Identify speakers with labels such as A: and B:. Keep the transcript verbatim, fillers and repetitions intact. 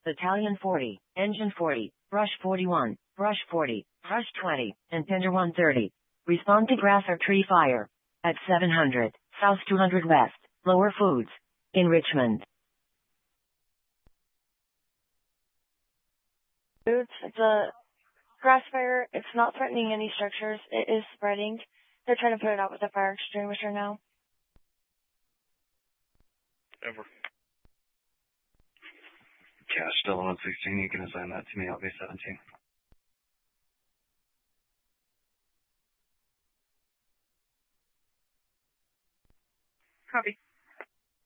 A: Battalion forty, Engine forty, Brush forty-one, Brush forty, Brush twenty, and Tender one thirty. Respond to grass or tree fire. At seven hundred, South two hundred West, Lower Foods. In Richmond.
B: Foods, it's a grass fire. It's not threatening any structures. It is spreading. They're trying to put it out with a fire extinguisher now.
C: Over. Cash still on one sixteen. You can assign that to me. I'll be seventeen.
D: Copy.